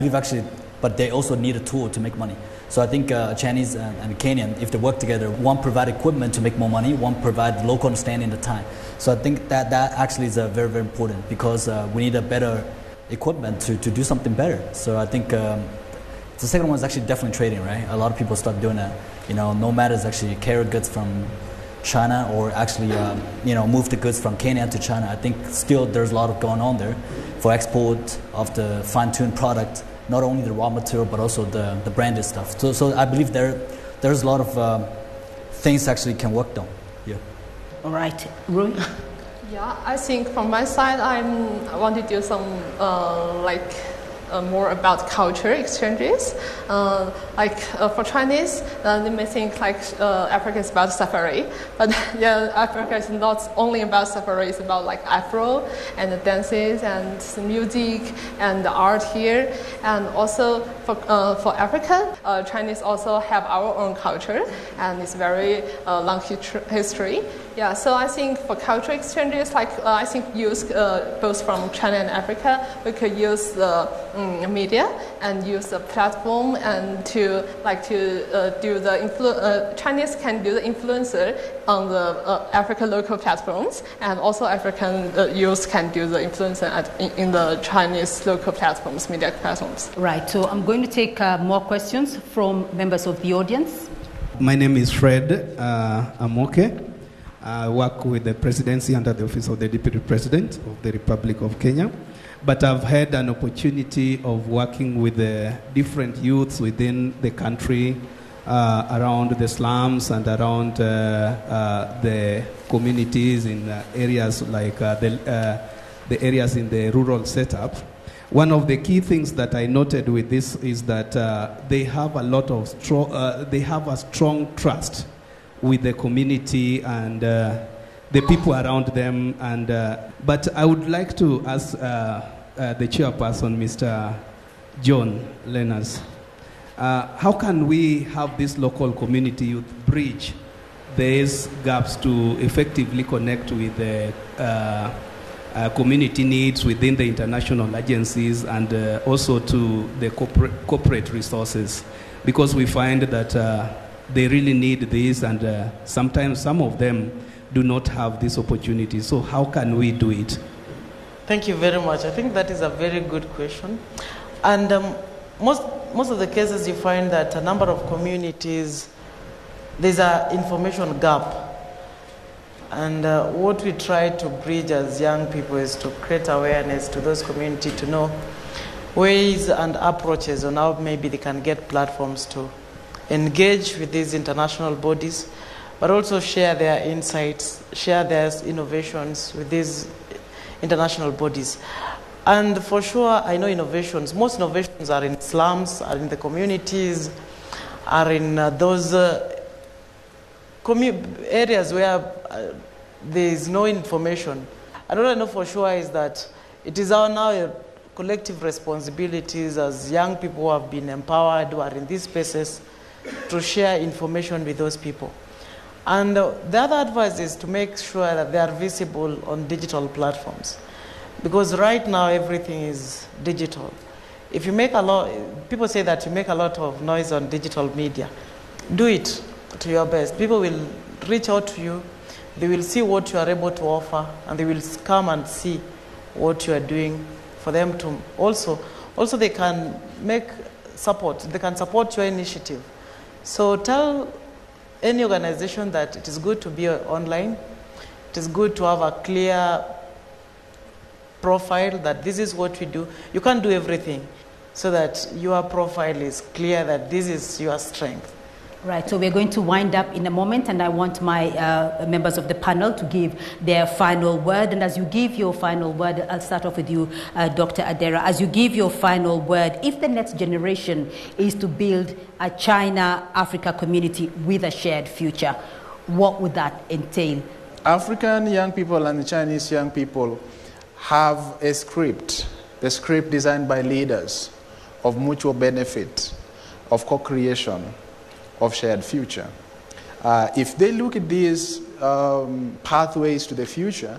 Actually, but they also need a tool to make money. So I think Chinese and Kenyan, if they work together, one provide equipment to make more money, one provide local understanding of the time. So I think that actually is very, very important because we need a better equipment to do something better. So I think the second one is actually definitely trading, right? A lot of people start doing that. Nomads actually carry goods from China or actually move the goods from Kenya to China. I think still there's a lot of going on there for export of the fine-tuned product, not only the raw material but also the branded stuff. So I believe there's a lot of things actually can work on. Yeah. All right, Rui? Yeah, I think from my side, I want to do some more about culture exchanges. For Chinese, they may think Africa is about safari, but yeah, Africa is not only about safari. It's about Afro and the dances and the music and the art here. And also for Africa, Chinese also have our own culture, and it's very long history. Yeah, so I think for culture exchanges, I think use both from China and Africa, we could use the media and use the platform and to do the Chinese can do the influencer on the African local platforms, and also African youth can do the influencer in the Chinese local platforms, media platforms. Right. So I'm going to take more questions from members of the audience. My name is Fred Amoke. I work with the presidency under the office of the Deputy President of the Republic of Kenya. But I've had an opportunity of working with the different youths within the country, around the slums and around the communities in areas like the areas in the rural setup. One of the key things that I noted with this is that they have a lot of a strong trust with the community and the people around them. But I would like to ask the chairperson, Mr. John Lenners, how can we have this local community youth bridge these gaps to effectively connect with the community needs within the international agencies and also to the corporate resources? Because we find that they really need this, and sometimes some of them do not have this opportunity. So how can we do it? Thank you very much. I think that is a very good question. And most of the cases you find that a number of communities, there's an information gap. And what we try to bridge as young people is to create awareness to those communities to know ways and approaches on how maybe they can get platforms to engage with these international bodies, but also share their insights, share their innovations with these international bodies. And for sure, I know most innovations are in slums, are in the communities, are in those areas where there is no information. And what I know for sure is that it is our now collective responsibilities as young people who have been empowered, who are in these spaces, to share information with those people. And the other advice is to make sure that they are visible on digital platforms. Because right now everything is digital. If you make people say that you make a lot of noise on digital media. Do it to your best. People will reach out to you, they will see what you are able to offer, and they will come and see what you are doing for them to also they can they can support your initiative. So tell any organization that it is good to be online. It is good to have a clear profile that this is what we do. You can't do everything, so that your profile is clear that this is your strength. Right, so we're going to wind up in a moment, and I want my members of the panel to give their final word. And as you give your final word, I'll start off with you, Dr. Adera. As you give your final word, if the next generation is to build a China-Africa community with a shared future, what would that entail? African young people and the Chinese young people have a script designed by leaders of mutual benefit, of co-creation, of shared future. If they look at these pathways to the future,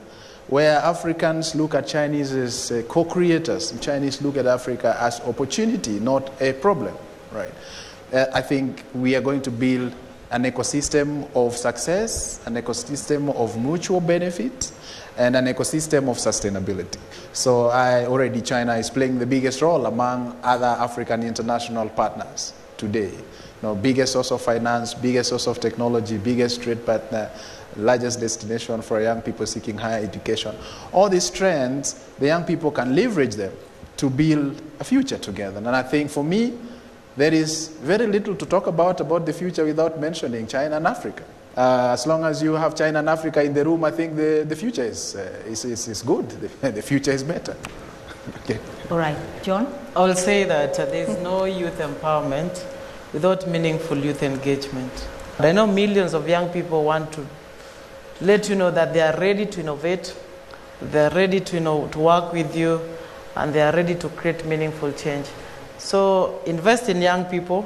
where Africans look at Chinese as co-creators, Chinese look at Africa as opportunity, not a problem, right? I think we are going to build an ecosystem of success, an ecosystem of mutual benefit, and an ecosystem of sustainability. So already China is playing the biggest role among other African international partners today. Biggest source of finance, biggest source of technology, biggest trade partner, largest destination for young people seeking higher education. All these trends, the young people can leverage them to build a future together. And I think for me, there is very little to talk about the future without mentioning China and Africa. As long as you have China and Africa in the room, I think the future is good. The future is better. Okay. All right. John? I will say that there is no youth empowerment without meaningful youth engagement. I know millions of young people want to let you know that they are ready to innovate, they are ready to work with you, and they are ready to create meaningful change. So invest in young people,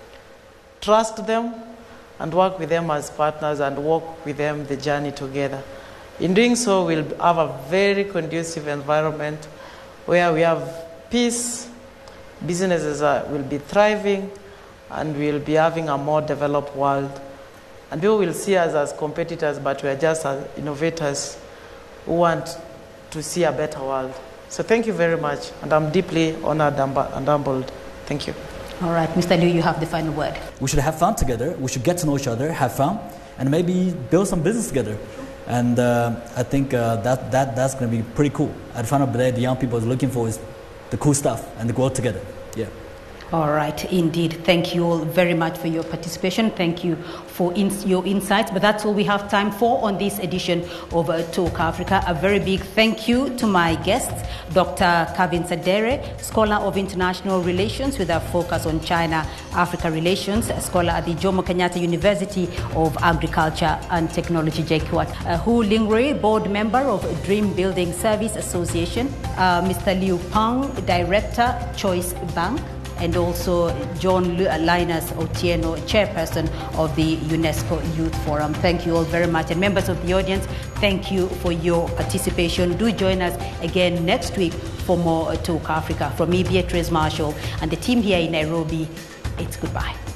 trust them, and work with them as partners and walk with them the journey together. In doing so, we'll have a very conducive environment where we have peace, businesses will be thriving, and we'll be having a more developed world. And people will see us as competitors, but we are just as innovators who want to see a better world. So thank you very much, and I'm deeply honored and humbled. Thank you. All right, Mr. Liu, you have the final word. We should have fun together. We should get to know each other, have fun, and maybe build some business together. And I think that's going to be pretty cool. At the end of the day, the young people are looking for is the cool stuff and the growth together. Yeah. All right, indeed. Thank you all very much for your participation. Thank you for your insights. But that's all we have time for on this edition of Talk Africa. A very big thank you to my guests, Dr. Kavin Sadere, Scholar of International Relations with a focus on China-Africa relations, a scholar at the Jomo Kenyatta University of Agriculture and Technology, JKUAT. Hu Lingwei, board member of Dream Building Service Association, Mr. Liu Pang, director, Choice Bank, and also John Linus Otieno, chairperson of the UNESCO Youth Forum. Thank you all very much. And members of the audience, thank you for your participation. Do join us again next week for more Talk Africa. From me, Beatrice Marshall, and the team here in Nairobi, it's goodbye.